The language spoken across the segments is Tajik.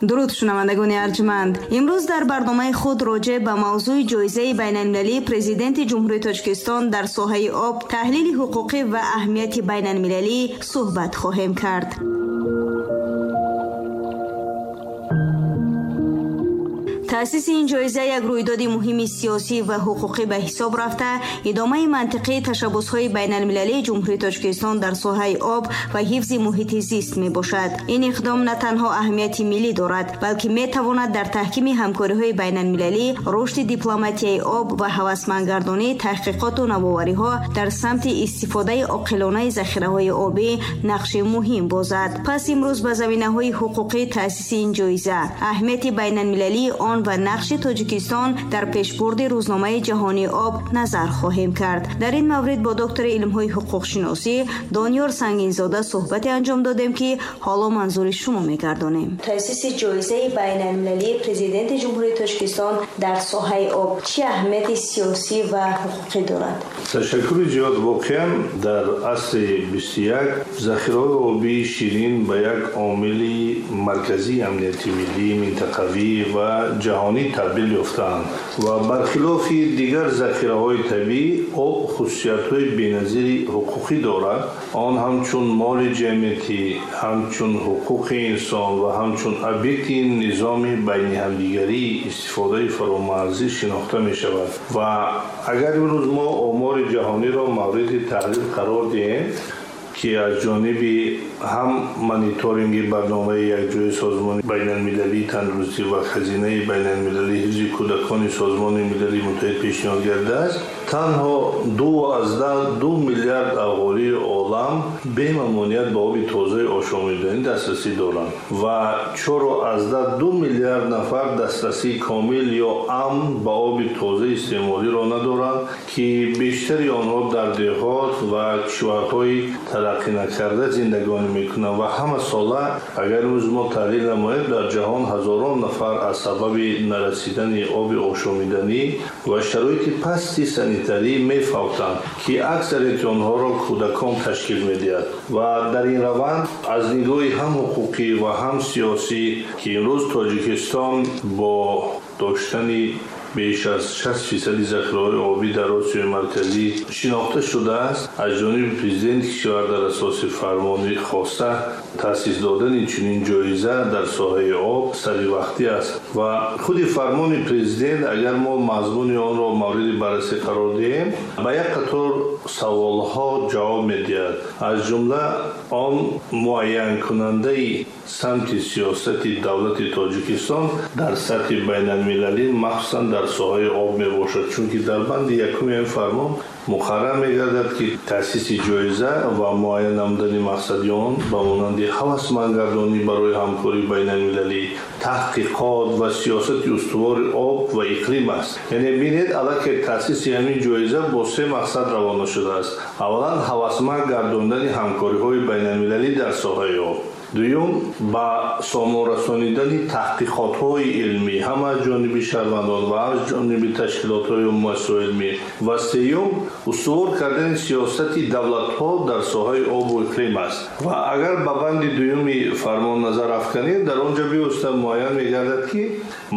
درود شنوندگان ارجمند، امروز در برنامه خود راجع به موضوع جایزه بین‌المللی پرزیدنت جمهوری تاجیکستان در ساحه آب، تحلیل حقوقی و اهمیت بین‌المللی صحبت خواهیم کرد. تأسیس این جایزه یک رویداد مهم سیاسی و حقوقی به حساب رفته، ادامه منطقی تشبس‌های بین‌المللی جمهوری تاجیکستان در ساحه آب و حفظ محیط زیست می باشد. این اقدام نه تنها اهمیت ملی دارد، بلکه می تواند در تحکیم همکاری‌های بین‌المللی، رشد دیپلماتیای آب و هوسمندگردانی تحقیقات و نوآوری‌ها در سمت استفاده عاقلانه ذخیره‌های آبی نقش مهم بازد. پس امروز به زمینه‌های حقوقی تأسیس این جایزه، اهمیت بین‌المللی آن و نقش تاجیکستان در پیشبرد روزنامه جهانی آب نظر خواهیم کرد. در این مورد با دکتر علم‌های حقوق شناسی دانیار سنگین‌زاده صحبت انجام دادیم که حالا منظور شما می‌گردانیم. تأسیس جایزه بین‌المللی پرزیدنت جمهوری تاجیکستان در ساحه آب چه اهمیت سیاسی و حقوقی دارد؟ تشکر زیاد. واقعاً در عصر 21 ذخیره آبی شیرین به یک عامل مرکزی امنیتی ملی، منطقوی و جهانی تبدیل یافتند و برخلاف دیگر ذخیره‌های طبیعی آب خصوصیت‌های بی‌نظیر حقوقی دارد. آن همچون مال جمعیتی، همچون حقوق انسان و همچون ابیکت نظام بین همدیگری استفاده فرامرزی شناخته می‌شود و اگر امروز ما آمار جهانی را مورد تحلیل قرار دهیم که از جانب هم مانیتورینگ برنامه یکجای سازمان بین‌المللی تندرستی و خزینه بین‌المللی حفظ کودکان سازمان ملل متحد پیشنهاد کرده است، تنها 2 میلیارد اهالی عالم به ممانعت به آب تازه آشامیدنی دسترسی دارند و 4.2 میلیارد نفر دسترسی کامل یا امن به آب تازه استعمالی را ندارند که بیشتری آنها در دهات و کشورهای ترقی نکرده زندگانی میکنند و همه ساله اگر روز ما تحلیل نماییم در جهان هزاران نفر از سبب نرسیدن آب آشامیدنی و شرایط پستی سانیتری میفوتند که اکثریت آنها را کودکان تشکیل میدهد و در این روند از نگاه هم حقوقی و هم سیاسی که امروز تاجیکستان با داشتن بیش از 60% ذخیره‌های آبی در آسیای مرکزی شناخته شده است، از جانب پرزیدنت کشور در اساس فرمانی خواسته تأسیس دادن چنین جایزه در ساحه آب سری وقتی است و خود فرمان پرزیدنت اگر ما مضمون آن را مورد بررسی قرار دهیم به یک قطار سوالها جواب می‌دهد. از جمله آن معین کننده سمت سیاست دولت تاجیکستان در سطح بین‌المللی مخصوصا در ساحه آب می باشد، چون که در بند یکم این فرمان مقرر می گردد که تأسیس جایزه و معین نمودن مقصدی آن به مانند هوسمندگردانی برای همکاری بین‌المللی، تحقیقات و سیاست استوار آب و اقلیم است. یعنی ببینید الان تأسیس همین جایزه با 3 مقصد روانه شده است. اولا هوسمندگرداندن همکاری‌های بین‌المللی در ساحه آب، دوم با سامان رسانیدن تحقیقات‌های علمی هم از جانب شهروندان و از جانب تشکیلات‌های و مؤسسات علمی و سوم استوار کردن سیاست دولت‌ها در ساحه آب و اقلیم است و اگر به بند دوم فرمان نظر افکنید در آنجا بیسته معین می‌گردد که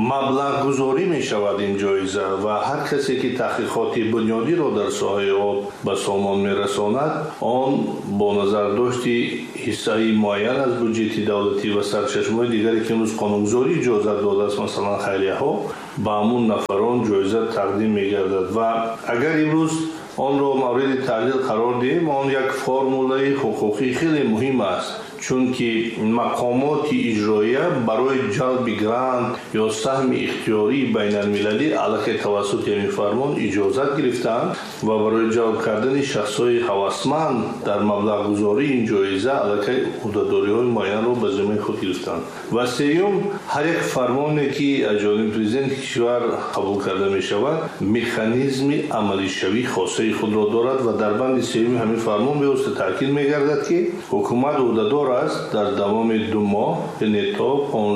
مبلغ گذاری می‌شود این جایزه و هر کسی که تحقیقات بنیادی را در ساحه آب به سامان می‌رساند آن با نظر داشتی حصه معین از بودجه دولتی و سرچشمه‌های دیگری که امروز قانونگذاری اجازه داده است، مثلا خیریه‌ها، به همون نفران جایزه تقدیم می‌گردد و اگر امروز آن را مورد تحلیل قرار دهیم آن یک فرموله حقوقی خیلی مهم است، چون که مقامات اجراییه برای جلب گرانت یا سهم اختیاری بین‌المللی علیه توسط این فرمان اجازت گرفتند و برای جلب کردن شخص‌های هوسمند در مبلغ گذاری این جایزه علیه عهده‌داری‌های معین را به ذمه خود گرفتند و سوم هر یک فرمانی که از جانب پرزیدنت کشور قبول کرده می شود مکانیزم عملی شوی خاصه خود را دارد و در بند سوم همین فرمان به واسطه تاکید می گردد که حکومت عهده‌دار است در دوام 2 ماه یعنی تا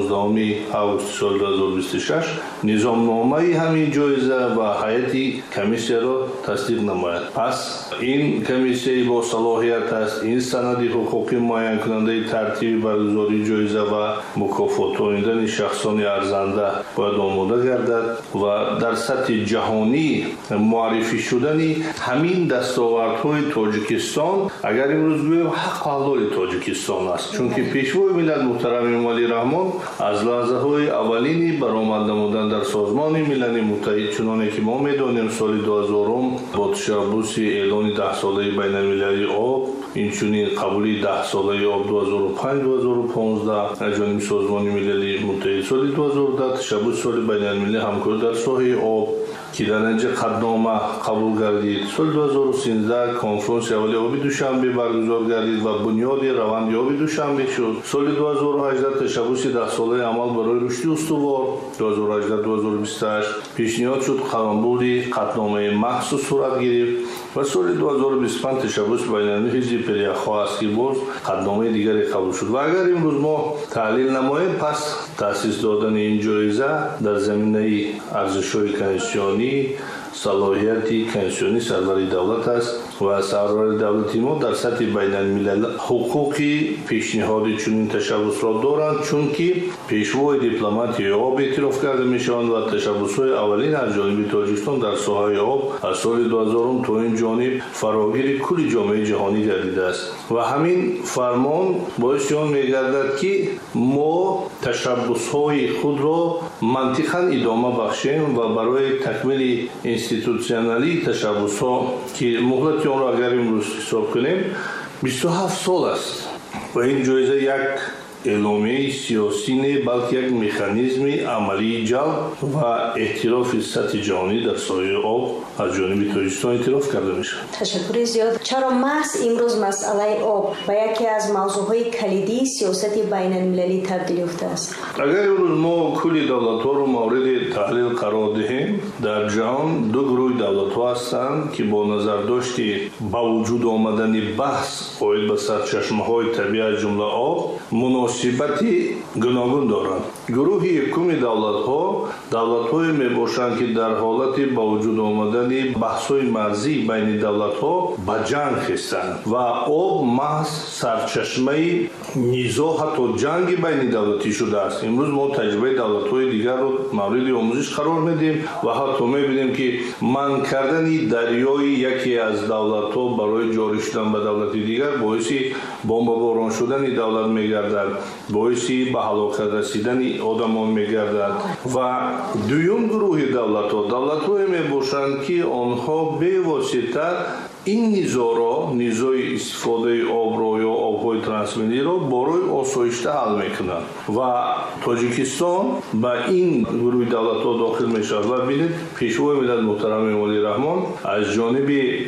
15 آگوست سال 2026 نظامنامه همین جایزه و هیئت کمیسیه را تصدیق نماید. پس این کمیسیه با صلاحیت است این سند حقوقی معین کننده ترتیب برگزاری جایزه جایزه و مکافاتاندن شخصان ارزنده باید آماده گردد و در سطح جهانی معرفی شدن همین دستاوردهای تاجیکستان اگر امروز بگویم حق حلال تاجیکستان است، چون که پیشوای ملت محترم امامعلی رحمان از لحظه های اولینی برآمد نمودن در سازمان ملل متحد، چنانکه که ما میدانیم سال 2000 با تشبث اعلان 10 ساله بین المللی آب، اینچنین قبولی 10 ساله آب 2005-2015 از جانب سازمان ملل متحد، سال 2010 تشبث سال بین المللی همکاری در ساحه آب که در اینجا قدنامه قبول گردید، سال 2013 کنفرانس اولی آبی دوشنبه برگزار گردید و بنیاد روند آبی دوشنبه شد. سال 2018 تشبث 10 ساله عمل برای رشد استوار 2018-2028 پیشنهاد شد، قلمبردی قطعنامه مخصوص صورت گرفت و سال 2025 تشبث بین المللی حزب پلیخواه است که باز قطعنامه دیگری قبول شد. و اگر امروز ما تحلیل نماییم، پس تأسیس دادن این جایزه در زمینه ارزش‌های کنستیتوشنی، صلاحیتی کنستیتوشنی سرور دولت است و سرور دولتی ما در سطح بین الملل حقوقی پیشنهاد چنین تشبث را دارند، چون که پیشوای دیپلماتی آب اعتراف کرده میشوند و تشبث‌های اولین از جانب تاجیکستان در ساحه آب از سال 2000 تا این جانب فراگیر کل جامعه جهانی گردیده است و همین فرمان باعث آن میگردد که ما تشبث‌های خود را منطقاً ادامه بخشیم و برای تکمیل اینستیتوشنالی تشبث‌ها که مهلت آن را اگر امروز حساب کنیم 27 سال است و این جایزه یک اعلامیه سیاسی نه، بلکه یک مکانیزم عملی جلب و اعتراف سطح جهانی در ساحه آب از جانب تاجیکستان اعتراف کرده میشه. تشکر زیاد. چرا محض امروز مسئله آب و یکی از موضوعهای کلیدی سیاست بین المللی تبدیل یافته است؟ اگر امروز ما کل دولت‌ها رو مورد تحلیل قرار دهیم، در جهان دو گروه دولت‌ها هستند که با نظر داشتی با وجود آمدن بحث باید به سرچشمه‌های طبیعی از جمله آب مناسبتی گوناگون دارند. گروه یکم دولت‌های میباشند که در حالت با وجود آمدن بحث‌های مرزی بین دولت‌ها به جنگ هستند و آب محض سرچشمه نزاع حتی جنگ بین دولتی شده است. امروز ما تجربه دولت‌های دیگر رو مورد آموزش قرار میدیم و حتی می‌بینیم که منع کردن دریای یکی از دولت‌ها برای جاری شدن به دولت دیگر باعث بمباران شدن دولت می‌گردد، باعث به هلاکت رسیدن آدمان می‌گردد. و دوم گروه دولت‌های میباشند که آنها به واسطه این نزاع استفاده آب را یا آب‌های ترانسملی را برای آسایش حل میکنند و تاجیکستان به این گروه دولت‌ها داخل میشود و ببینید پیشوای ملت محترم امامعلی رحمان از جانب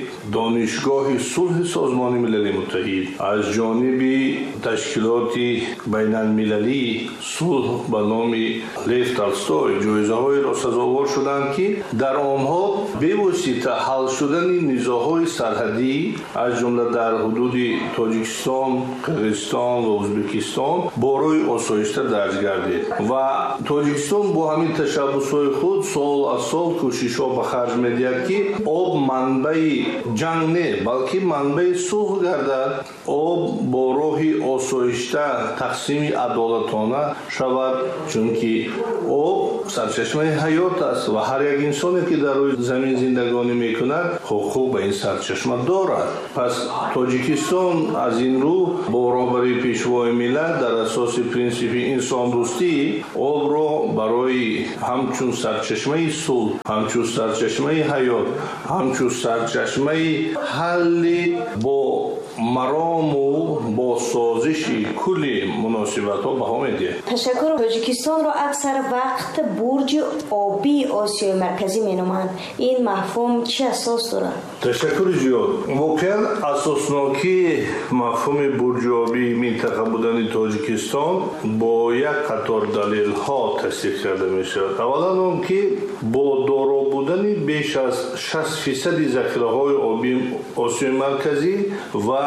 دانشگاه صلح سازمان ملل متحد، از جانب تشکیلات بین المللی صلح به نام لیو تولستوی جایزه‌های را سزاوار شدند که در آنها به واسطه حل شدن نزاع‌های سرحدی از جمله در حدود تاجیکستان، قرقیزستان و ازبکستان برای آسایش درج گردید و تاجیکستان با همین تشبث‌های خود سال از سال کوشش‌ها به خرج می‌دهد که آب منبع جنگ نه بلکه منبع صلح گردد، آب با راه آسایش تقسیم عدالتانه شود، چون که آب سرچشمه حیات است و هر یک انسانی که در روی زمین زندگانی میکند حقوق به این سرچشمه دارد. پس تاجیکستان از این رو با راهبری پیشوای ملت در اساس پرینسیپ انسان دوستی آب را برای همچون سرچشمه صلح، همچون سرچشمه حیات، همچون سرچشمه حل با مرام و با سازش کل مناسبت‌ها بها میده. تشکر. تاجیکستان را اکثر وقت برج آبی آسیای مرکزی مینامند. این مفهوم چه اساس دارد؟ تشکر زیاد. واقعا اساسناکی مفهوم برج آبی منطقه بودن تاجیکستان با یک قطار دلیل‌ها تصدیق کرده میشود. اولا اون که با دارا بودن بیش از 60% ذخیره‌های آبی آسیای مرکزی و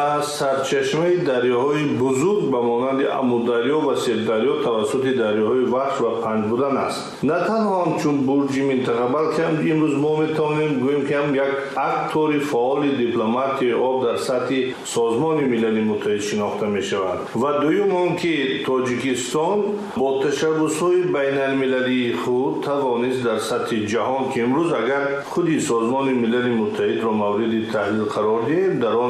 ба сарчашмаи дарёҳои бузург ба монанди Амударё ва Сирдарё тавассути дарёҳои Вахш ва Панҷбудан аст. На танҳо ҳамчун бурҷи минтақа, балки имрӯз мо метавонем гӯем ки як актори фаъоли дипломатияи об дар сатҳи Созмони Милали Муттаҳид шинохта мешавад. Ва дуюм он ки Тоҷикистон бо ташаббусҳои байналмилалии худ тавонист дар сатҳи ҷаҳон ки имрӯз агар худи Созмони Милали Муттаҳидро мавриди таҳлил қарор диҳем, дар он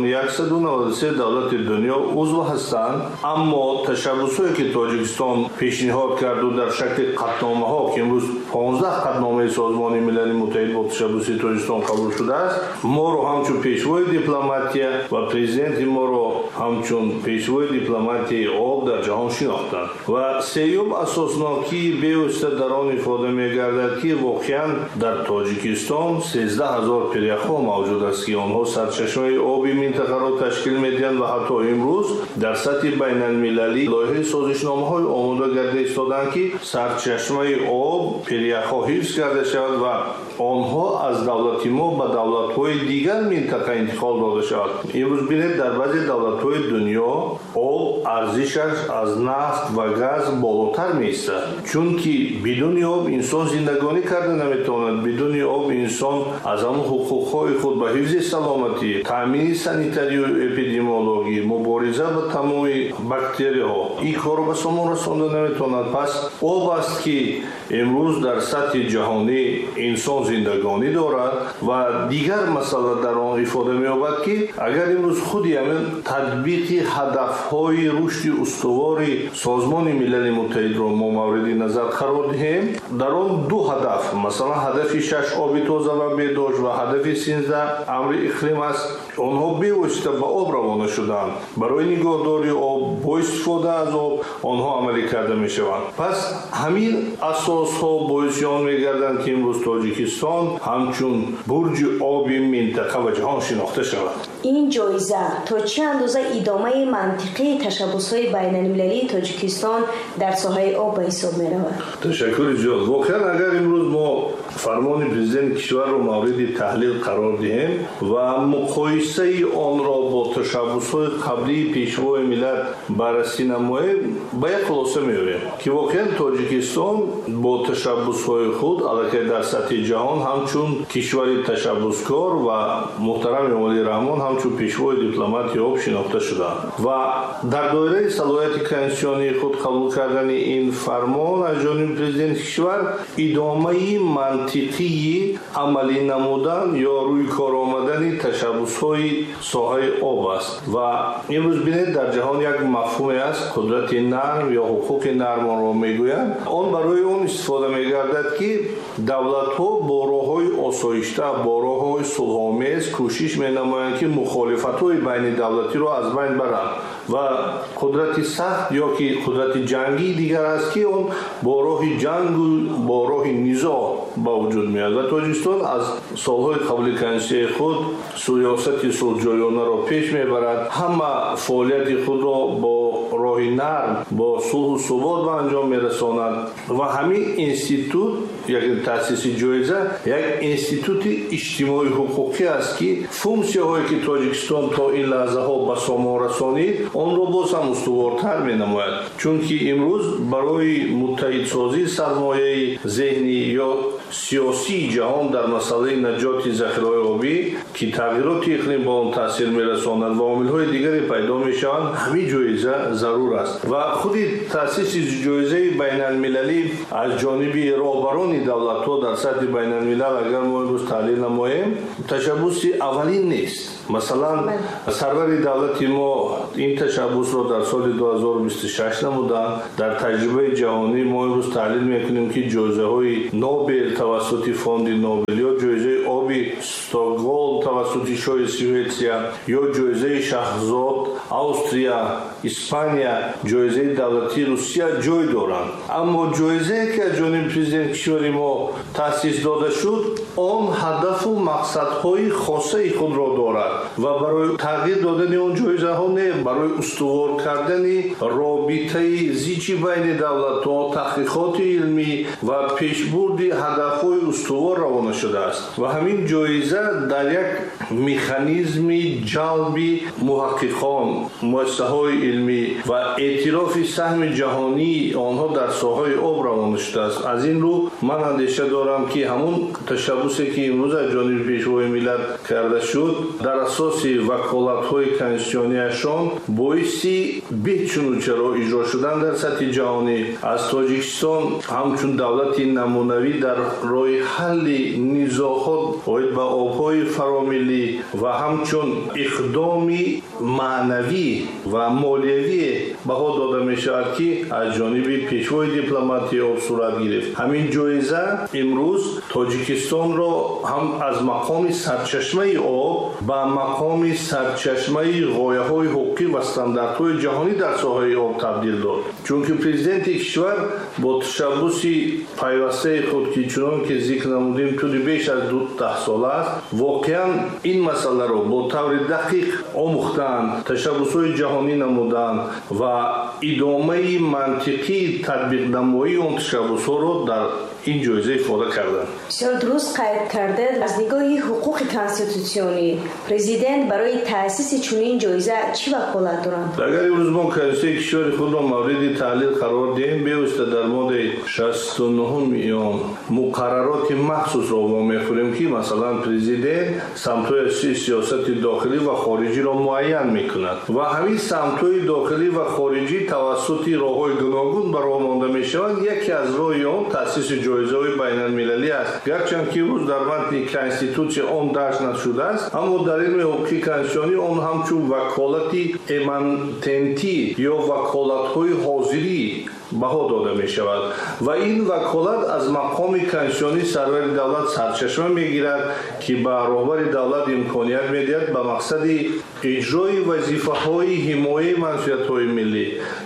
193 давлати дунё узв ҳастанд, аммо ташаббусҳое ки Тоҷикистон пешниҳод карду дар шакли қатномаҳо ки имрӯз 15 қатномаи Созмони Милали Муттаҳид бо ташаббуси Тоҷикистон қабул шудааст, моро ҳамчун пешвои дипломатия ва президенти моро ҳамчун пешвои дипломатияи об дар ҷаҳон шинохтанд. Ва сеюм асоснокии бевосита дар он ифода мегардад ки воқеан дар Тоҷикистон 13 000 пиряхҳо мавҷуд аст ки онҳо сарчашмаи оби минтақаро ташкил медиҳанд ва ҳатто имрӯз дар сатҳи байналмилалӣ лоиҳаи созишномаҳои омода карда истоданд ки сарчашмаи об пиряхҳо ҳифз карда шавад ва онҳо аз давлати мо ба давлатҳои дигар минтақа интиқол дода шавад. имрӯз бинед дар баъзе давлатҳои дунё об арзишаш аз нафт ва газ болотар меистад, чунки бидуни об инсон зиндагонӣ карда наметавонад. Бидуни об инсон аз ҳамон ҳуқуқҳои худ ба ҳифзи саломатӣ, таъмини санитарию эпидемиологӣ, мубориза ба тамоми бактерияҳо ин корро ба сомон расонда наметавонад. Пас об аст ки имрӯз дар сатҳи ҷаҳонӣ инсон зиндагонӣ дорад ва дигар масъала дар он ифода меёбад ки агар имрӯз худи ҳамин татбиқи ҳадафҳои рушди устувори Созмони Милали Муттаҳидро мо мавриди назар қарор диҳем, дар он ду ҳадаф, масалан ҳадафи 6 оби тоза ва бедошт ва ҳадафи 13 амри иқлим аст, онҳо бевосита ба об равона шуданд. Барои нигоҳдории об, бо истифода аз об онҳо амалӣ карда мешаванд. Пас ҳамин асосҳо боиси он мегарданд ки имрӯз Тоҷикистон ҳамчун бурҷи оби минтақа ва ҷаҳон шинохта шавад. ин ҷоиза то чӣ андоза идомаи мантиқии ташаббусҳои байналмилалии Тоҷикистон дар соҳаи об ба ҳисоб меравад? ташаккури зиёд. Воқеан агар имрӯз мо фармони президенти кишварро мавриди таҳлил қарор диҳем ва муқоисаи онро бо ташаббусҳои қаблии пешвои миллат баррасӣ намоем, ба як хулоса меорем ки воқеан Тоҷикистон бо ташаббусҳои худ аллакай дар сатҳи ҷаҳон ҳамчун кишвари ташаббускор ва муҳтарами Олии Раҳмон ҳамчун пешвои дипломатии об шинохта шудаанд ва дар доираи салоҳияти конститутсионии худ қабул кардани ин фармон аз ҷониби президенти кишвар идомаи мантиқии амалӣ намудан ё рӯи кор омадани ташаббусҳои соҳаи об аст. Ва имрӯз бинед дар ҷаҳон як мафҳуме аст, қудрати нарм ё ҳуқуқи нармонро мегӯянд. Он барои он истифода мегардад ки давлатҳо бо роҳҳои осоишта, бо роҳҳои сулҳомез кӯшиш менамоянд ки мухолифатҳои байни давлатиро аз байн баранд ва қудрати сахт ё ки қудрати ҷангии дигар аст ки он бо роҳи ҷангу бо роҳи низоъ ба вуҷуд меояд. ва Тоҷикистон аз солҳои қабли конститутсияи худ сиёсати сулҳҷӯёнаро пеш мебарад, ҳама фаъолияти худро бо роҳи нарм, бо сулҳу субот ба анҷом мерасонад ва ҳамин институт як таъсиси ҷоиза як институти иҷтимоии ҳуқуқӣ аст ки функсияҳое ки Тоҷикистон то ин лаҳзаҳо ба сомон расонид онро боз ҳам устувортар менамояд, чунки имрӯз барои муттаҳидсозии сармояи зеҳнӣ ё сиёсии ҷаҳон дар масъалаи наҷоти захираҳои обӣ ки тағйироти иқлим ба он таъсир мерасонад ва омилҳои дигаре пайдо мешаванд, ҳамин ҷоиза зарур аст. ва худи таъсиси ҷоизаи байналмилалӣ аз ҷониби роҳбарони давлатҳо дар сатҳи байналмилал агар мо имрӯз таҳлил намоем, ташаббуси аввалин нест. Масалан, сарвари давлати мо ин ташаббусро дар соли 2026 намуданд. Дар таҷрибаи ҷаҳонӣ мо имрӯз таҳлил мекунем ки ҷоизаҳои Нобел тавассути фонди Нобел ё ҷоизаи оби Стокгольм тавассути шоҳи Шветсия ё ҷоизаи Шаҳрзод Австрия, Испания, ҷоизаи давлатии Русия ҷой доранд. Аммо ҷоизае ки аз ҷониби президенти кишвари мо таъсис дода шуд, он ҳадафу мақсадҳои хосаи худро дорад ва барои тағйир додани он ҷоизаҳо не барои устувор кардани робитаи зичи байни давлатҳо, таҳқиқоти илмӣ ва пешбурди ҳадафҳои устувор равона шудааст ва ҳамин ҷоиза дар як механизми ҷалби муҳаққиқон, муассисаҳои илмӣ ва эътирофи саҳми ҷаҳонии онҳо дар соҳаи об равона шудааст. аз ин рӯ ман андеша дорам ки ҳамун ташаббусе ки имрӯз аз ҷониби пешвои миллат карда шуд дар асоси ваколатҳои конститутсионияшон боиси бечунучаро иҷро шудан дар сатҳи ҷаҳонӣ аз Тоҷикистон ҳамчун давлати намунавӣ дар роҳи ҳалли низоъҳо оид ба обҳои фаромиллӣ ва ҳамчун иқдоми маънавӣ ва молиявие баҳо дода мешавад ки аз ҷониби пешвои дипломатии об сурат гирифт. ҳамин ҷоиза имрӯз Тоҷикистонро ҳам аз мақоми сарчашмаи об ба мақоми сарчашмаи ғояҳои ҳуқуқӣ ва стандартҳои ҷаҳонӣ дар соҳаи об табдил дод. чунки президенти кишвар бо ташаббуси пайвастаи худ ки чунон ки зикр намудем туди беш аз 12 сол аст, воқеан ин масъаларо бо таври дақиқ омӯхтаанд, ташаббусҳои ҷаҳонӣ намуданд ва идомаи мантиқии татбиқнамоии он ташаббусҳоро дар ин ҷоиза ифода карданд. бисёр дуруст қайд кардед. аз нигоҳи ҳуқуқи конститутсионӣ президент барои таъсиси чунин ҷоиза чӣ ваколат доранд? агар имрӯз мо конститутсияи кишвари худро мавриди таҳлил қарор диҳем, бевосита дар моддаи 69 он муқаррароти махсусро вомехӯрем ки масалан президент самтҳои сиёсати дохилӣ ва хориҷиро муайян мекунад ва ҳамин самтҳои дохилӣ ва хориҷӣ тавассути роҳҳои гуногун ба роҳ монда мешаванд. яке аз роҳи он таъсиси ҷоизаҳои байналмилалӣ аст. гарчанд ки имрӯз дар матни конститутсия он дарж нашудааст, аммо дар илми ҳуқуқи конститутсионӣ он ҳамчун ваколати эмантентӣ ё ваколатҳои ҳозирӣ баҳо дода мешавад ва ин ваколат аз мақоми конститутсионӣ сарвари давлат сарчашма мегирад ки ба роҳбари давлат имконият медиҳад ба мақсади иҷрои вазифаҳои ҳимояи мансуиятҳои миллӣ,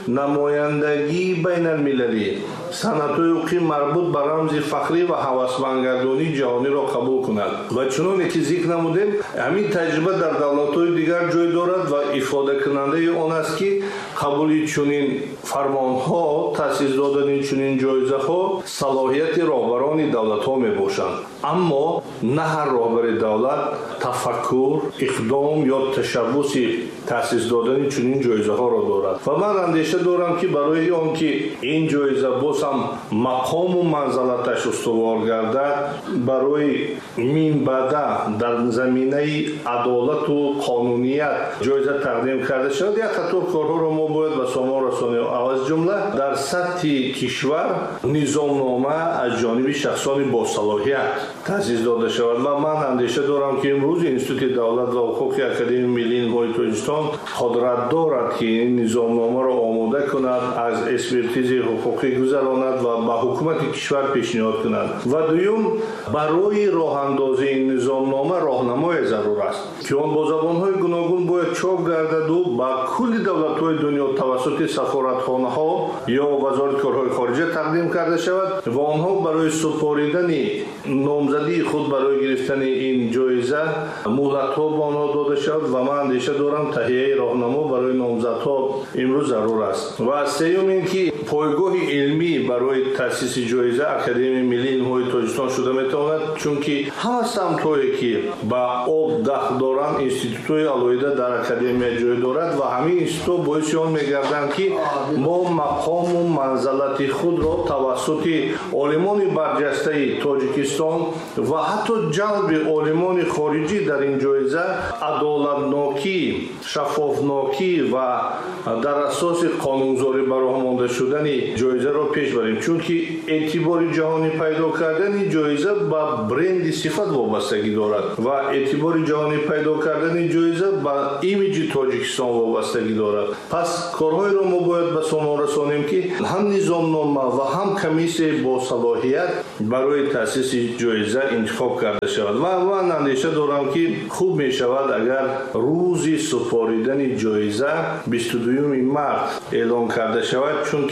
намояндагии байналмилалӣ, санъатҳои ҳуқуқӣ марбут ба рамзи фахрӣ ва ҳавасмандгардонии ҷаҳониро қабул кунад ва чуноне ки зикр намудем, ҳамин таҷриба дар давлатҳои дигар ҷой дорад ва ифодакунандаи он аст ки қабули чунин фармонҳо, таъсис додани чунин ҷоизаҳо салоҳияти роҳбарони давлатҳо мебошанд. аммо на ҳар роҳбари давлат тафаккур, иқдом ё ташаббуси таъсис додани чунин ҷоизаҳоро дорад ва ман андеша дорам ки барои он ки ин ҷоиза боз ҳам мақому манзалаташ устувор гардад, барои минбаъда дар заминаи адолату қонуният ҷоиза тақдим карда шавад, як қатор корҳоро мо бояд ба сомон расонем. аз ҷумла дар сатҳи кишвар низомнома аз ҷониби шахсони босалоҳият таъсис дода шавад ва ман андеша дорам ки имрӯз институти давлат ва ҳуқуқи академияи миллии ниҳои Тоҷикистон қудрат дорад ки ин низомномаро омода кунад, аз экспертизаи ҳуқуқӣ гузаронад ва ба ҳукумати кишвар пешниҳод кунад. ва дуюм, барои роҳандозии ин низомнома роҳнамое зарур аст ки он бо забонҳои гуногун бояд чоп гардаду ба кулли давлатҳои дунё тавассути сафоратхонаҳо ё вазорати корҳои хориҷа тақдим карда шавад ва онҳо барои супоридани номзадии худ барои гирифтани ин ҷоиза муҳлатҳо ба онҳо дода шавад ва ман андеша дорам таҳияи роҳнамо барои номзадҳо имрӯз зарур аст. ва сеюм ин ки пойгоҳи илмӣ барои таъсиси ҷоиза академияи миллии ниҳои Тоҷикистон шуда метавонад, чунки ҳама самтҳое ки ба об дахл доранд институтҳои алоҳида дар академия ҷой дорад ва ҳамин институтҳо боиси он мегарданд ки мо мақому манзалати худро тавассути олимони барҷастаи Тоҷикистон ва ҳатто ҷалби олимони хориҷӣ дар ин ҷоиза адолатнокӣ, шаффофнокӣ ва дар асоси қонунзорӣ ба роҳ монда шудани ҷоизаро пеш барем, чунки эътибори ҷаҳонӣ пайдо кардани ҷоиза ба бренди сифат вобастагӣ дорад ва эътибори ҷаҳонӣ пайдо кардани ҷоиза ба имиҷи Тоҷикистон вобастагӣ дорад. пас корҳоеро мо бояд ба сомон расонем ки ҳам низомнома ва ҳам комиссияи босалоҳият барои таъсиси ҷоиза интихоб карда шавад ва ман андеша дорам ки хуб мешавад агар рӯзи супоридани ҷоиза 22 март эълон карда шавад, чунки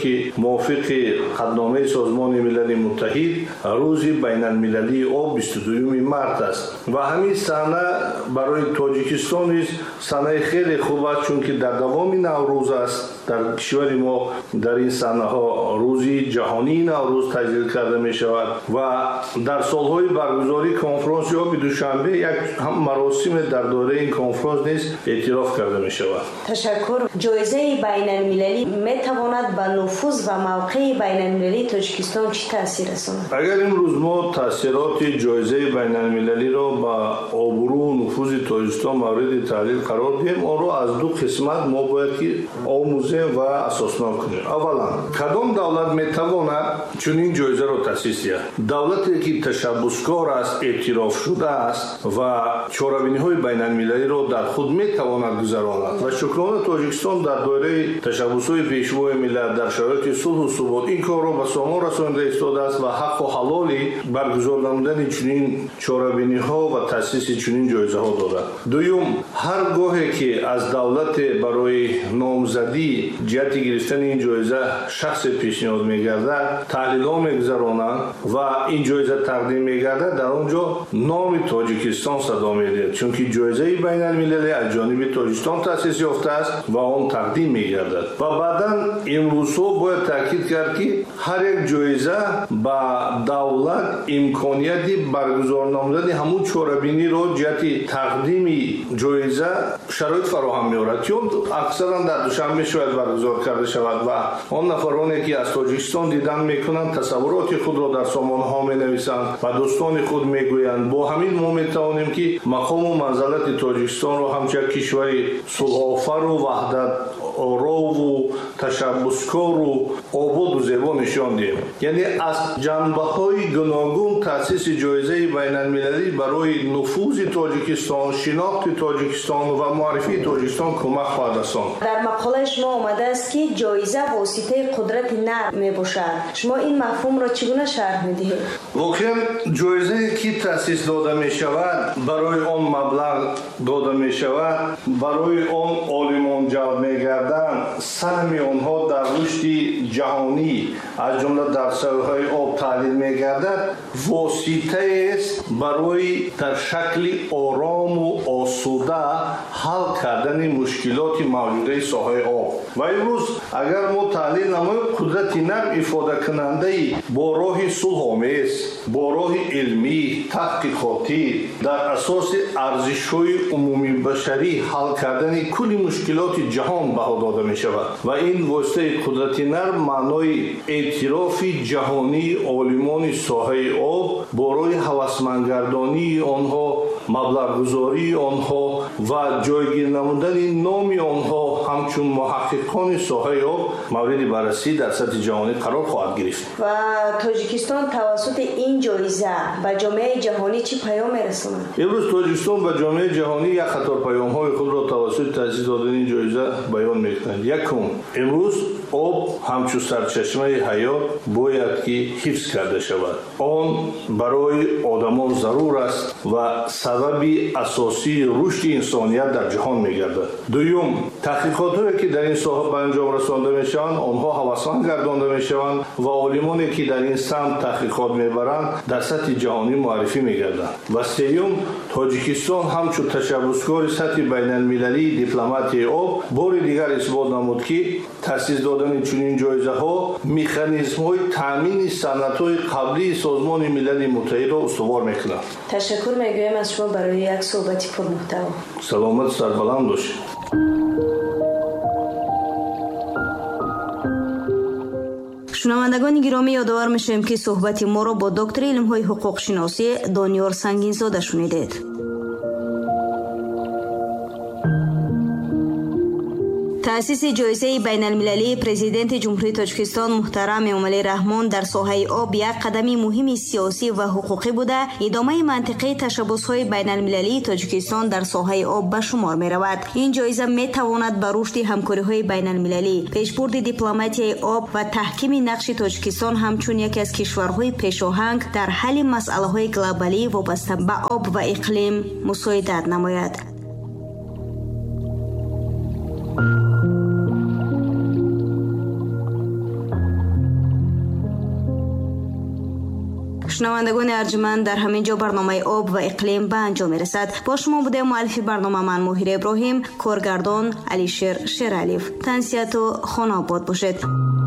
که موافق قطعنامه سازمان ملل متحد روز بین المللی آب 22 مارس است و همین سحنه برای تاجیکستان نیز سحنه خیلی خوب است، چون که در دوام نوروز است. در کشور ما در این سحنه ها روزی جهانی نوروز تجلیل کرده می شود و در سالهای برگزاری کنفرانس آب دوشنبه یک مراسم در دوره این کنفرانس نیز اعتراف کرده می شود. تشکر. جایزه بین المللی می تواند به نفوذ و موقع بین المللی تاجیکستان چه تاثیر رساند؟ اگر امروز ما تاثیرات جایزه بین المللی را با آبرو و نفوذ تاجیکستان مورد تحلیل قرار دهیم، آن را از دو قسمت ما باید که آموزیم و اساسنامه کنیم. اولا، کدام دولت می تواند چنین جایزه را تأسیس دهد؟ دولتی که تشبثکار است، اعتراف شده است و چاره‌بینی‌های بین المللی را در خود می تواند گذراند و شکرانه تاجیکستان در دوره تشبث‌های پیشروی ملت در شرایط صلح و ثبات این کار را به سامان رسانده ایستاده است و حق و حلالی برگزار نمودن چنین چاره‌بینی‌ها و تأسیس چنین جایزه‌ها دارد. دوم، هر گاهی که از دولت برای نامزدی جهت گرفتن این جایزه شخص پیشنهاد می‌گردد، تحلیل‌ها می‌گذرانند و این جایزه تقدیم می‌گردد، در آنجا نام تاجیکستان صدا می‌دهد، چون که جایزه بین المللی از جانب تاجیکستان تأسیس یافته است و آن تقدیم می‌گردد. و بعداً امروزها باید تاکید کرد که هر یک جایزه با دولت امکانیت برگزار نمودن همون چاره‌بینی را جهت تقدیم جایزه شرایط فراهم می‌آورد، چون اکثرا در دوشنبه شاید برگزار کرده شود و آن نفرانی که از تاجیکستان دیدن میکنند تصورات خود را در سامانه‌ها می‌نویسند و دوستان خود میگویند. با همین ما میتوانیم که مقام و منزلت تاجیکستان را همچنین کشوری صلح‌آفر و وحدت آرا و تشبثکار و آباد و زیبا نشان دهیم. یعنی از جنبه‌های گوناگون تأسیس جایزه بین المللی برای نفوذ تاجیکستان، شناخت تاجیکستان و معرفی تاجیکستان کمک خواهد رساند. در مقاله شما آمده است که جایزه واسطه قدرت نرم می باشد. شما این مفهوم را چگونه شرح می‌دهید؟ واقعا جایزه که تأسیس داده می شود، برای آن مبلغ داده می شود، برای آن عالمان جلب می گردند، سهم آنها در رشد جهانی از جمله در ساحه آب تحلیل می گردد، واسطه است برای در شکل آرام و آسوده حل کردن مشکلات موجوده ساحه آب. و امروز اگر ما تحلیل نماییم، قدرت نرم افاده کننده با راه صلح‌آمیز، با راه علمی تحقیقاتی در اساس ارزش‌های عمومی بشری حل کردن کل مشکلات جهان بها داده می شود و این واسطه قدرت نرم معنای اعتراف جهانی عالمان ساحه آب با راه هوسمندگردانی آنها، مبلغ گذاری آنها و جایگیر نمودن نام آنها همچون محققان ساحه آب مورد بررسی در سطح جهانی قرار خواهد گرفت. و تاجیکستان توسط این جایزه به جامعه جهانی چه پیام می‌رساند؟ امروز تاجیکستان به جامعه جهانی یک خطر پیام‌های خود را توسط تأسیس دادن این جایزه بیان می‌کند. یکم، امروز آب همچون سرچشمه حیات باید که حفظ کرده شود. آن برای آدمان ضرور است و سبب اساسی رشد انسانیت در جهان می‌گردد. دوم، تحقیقاتی که در این ساحه به انجام رسانده می‌شوند، آنها هوسمند گردانده می‌شوند و عالمانی که در این سمت تحقیقات می‌برند در سطح جهانی معرفی می‌گردند. و سوم، تاجیکستان همچون تشبثکار سطح بین المللی دیپلمات آب بار دیگر اثبات نمود که تأسیس دادن چنین جایزه‌ها مکانیزم‌های تامین سنت‌های قبلی سازمان ملل متحد را استوار می‌کند. تشکر می‌گویم از شما برای یک صحبت پرمحتوا. سلامت سربلند باشید. شنوندگان گرامی، یادآور می‌شویم که صحبت ما را با دکتر علم‌های حقوق شناسی دانیار سنگین‌زاده شنیدید. تأسیس جایزه بین المللی پرزیدنت جمهوری تاجیکستان محترم امامعلی رحمان در ساحه آب یک قدم مهم سیاسی و حقوقی بوده ادامه منطقه تشبث‌های بین المللی تاجیکستان در ساحه آب به شمار می رود. این جایزه می تواند به رشد همکاری‌های بین المللی، پیشبرد دیپلماتی آب و تحکیم نقش تاجیکستان همچون یکی از کشورهای پیشاهنگ در حل مسائل‌های گلوبالی وابسته به آب و اقلیم مساعدت نماید. شنوندگان ارجمند، در همین جا برنامه آب و اقلیم به انجام میرسد. با شما بوده مؤلف برنامه من ماهیر ابراهیم، کارگردان علیشیر شیرالیف. تنسیت و خانه آباد باشید.